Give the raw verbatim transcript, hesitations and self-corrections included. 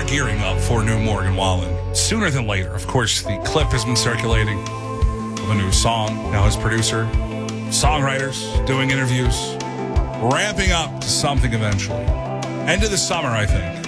are gearing up for new Morgan Wallen sooner than later. Of course, the clip has been circulating of a new song. Now his producer, songwriters, doing interviews, ramping up to something eventually. End of the summer, I think.